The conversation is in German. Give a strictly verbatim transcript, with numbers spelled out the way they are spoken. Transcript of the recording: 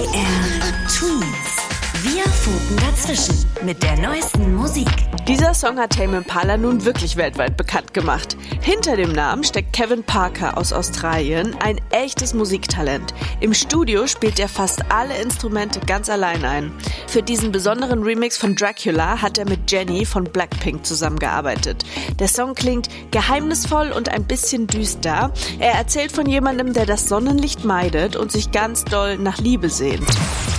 R Twins. Wir funken dazwischen mit der neuesten Musik. Dieser Song hat Tame Impala nun wirklich weltweit bekannt gemacht. Hinter dem Namen steckt Kevin Parker aus Australien, ein echtes Musiktalent. Im Studio spielt er fast alle Instrumente ganz allein ein. Für diesen besonderen Remix von Dracula hat er mit Jennie von Blackpink zusammengearbeitet. Der Song klingt geheimnisvoll und ein bisschen düster. Er erzählt von jemandem, der das Sonnenlicht meidet und sich ganz doll nach Liebe sehnt.